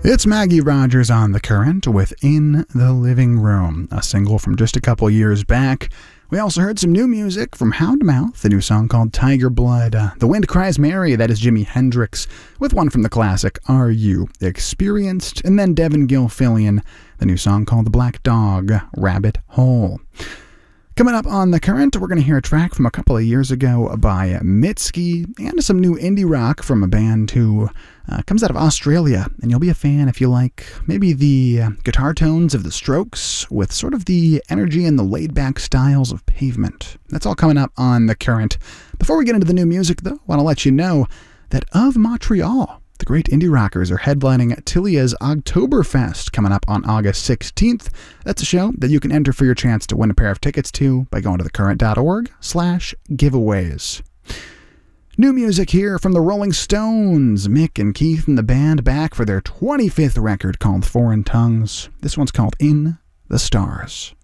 It's Maggie Rogers on The Current with In the Living Room, a single from just a couple years back. We also heard some new music from Houndmouth, a new song called Tiger Blood. The Wind Cries Mary, that is Jimi Hendrix, with one from the classic Are You Experienced? And then Devin Gilfillian, the new song called The Black Dog, Rabbit Hole. Coming up on The Current, we're going to hear a track from a couple of years ago by Mitski and some new indie rock from a band who comes out of Australia. And you'll be a fan if you like maybe the guitar tones of the Strokes with sort of the energy and the laid-back styles of Pavement. That's all coming up on The Current. Before we get into the new music, though, I want to let you know that Of Montreal, the great indie rockers, are headlining Tilia's Oktoberfest coming up on August 16th. That's a show that you can enter for your chance to win a pair of tickets to by going to thecurrent.org/giveaways. New music here from the Rolling Stones. Mick and Keith and the band back for their 25th record called Foreign Tongues. This one's called In the Stars.